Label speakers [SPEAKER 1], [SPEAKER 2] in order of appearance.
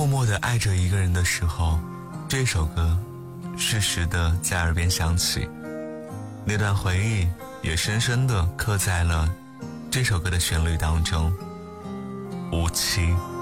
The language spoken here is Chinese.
[SPEAKER 1] 默默地爱着一个人的时候，这首歌适时地在耳边响起，那段回忆也深深地刻在了这首歌的旋律当中。57